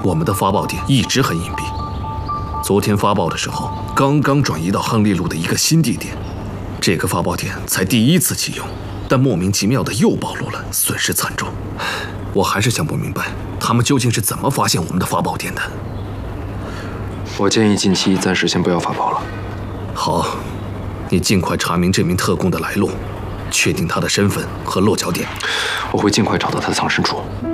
我们的发报点一直很隐蔽。昨天发报的时候，刚刚转移到亨利路的一个新地点，这个发报点才第一次启用，但莫名其妙的又暴露了，损失惨重。我还是想不明白，他们究竟是怎么发现我们的发报点的。 我建议近期暂时先不要发报了。 好，你尽快查明这名特工的来路，确定他的身份和落脚点。 我会尽快找到他的藏身处。